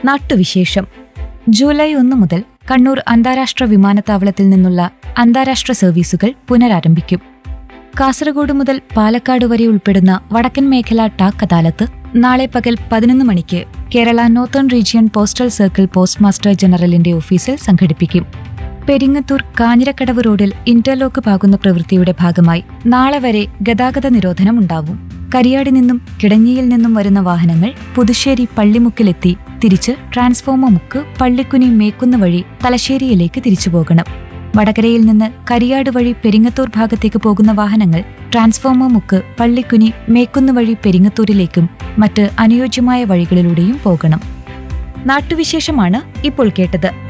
നാട്ടുവിശേഷം. ജൂലൈ 1 മുതൽ കണ്ണൂർ അന്താരാഷ്ട്ര വിമാനത്താവളത്തിൽ നിന്നുള്ള അന്താരാഷ്ട്ര സർവീസുകൾ പുനരാരംഭിക്കും. കാസർഗോഡ് മുതൽ പാലക്കാട് വരെ ഉൾപ്പെടുന്ന വടക്കൻ മേഖല ടാക് അദാലത്ത് നാളെ പകൽ 11 മണിക്ക് Kerala northern region postal circle post master ജനറലിന്റെ ഓഫീസിൽ സംഘടിപ്പിക്കും. പെരിങ്ങത്തൂർ കാഞ്ഞിരക്കടവ് റോഡിൽ ഇന്റർലോക്ക് പാകുന്ന പ്രവൃത്തിയുടെ ഭാഗമായി നാളെ വരെ ഗതാഗത നിരോധനമുണ്ടാവും. കരിയാടി നിന്നും കിടങ്ങിയിൽ നിന്നും വരുന്ന വാഹനങ്ങൾ പുതുശ്ശേരി പള്ളിമുക്കിലെത്തി തിരിച്ച് ട്രാൻസ്ഫോമർ മുക്ക് പള്ളിക്കുനി മേക്കുന്ന് വഴി തലശ്ശേരിയിലേക്ക് തിരിച്ചുപോകണം. വടകരയിൽ നിന്ന് കരിയാട് വഴി പെരിങ്ങത്തൂർ ഭാഗത്തേക്ക് പോകുന്ന വാഹനങ്ങൾ ട്രാൻസ്ഫോമർ മുക്ക് പള്ളിക്കുനി മേക്കുന്ന് വഴി പെരിങ്ങത്തൂരിലേക്കും മറ്റ് അനുയോജ്യമായ വഴികളിലൂടെയും പോകണം. നാട്ടുവിശേഷമാണ് ഇപ്പോൾ കേട്ടത്.